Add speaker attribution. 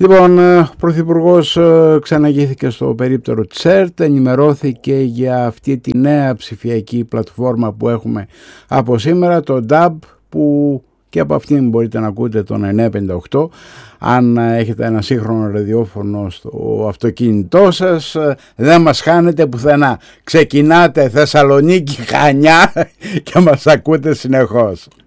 Speaker 1: Λοιπόν, ο Πρωθυπουργός ξαναγήθηκε στο περίπτερο της ΕΡΤ, ενημερώθηκε για αυτή τη νέα ψηφιακή πλατφόρμα που έχουμε από σήμερα, το DAB, που και από αυτήν μπορείτε να ακούτε τον 958 αν έχετε ένα σύγχρονο ραδιόφωνο στο αυτοκίνητό σας. Δεν μας χάνετε πουθενά, ξεκινάτε Θεσσαλονίκη, Χανιά και μας ακούτε συνεχώς.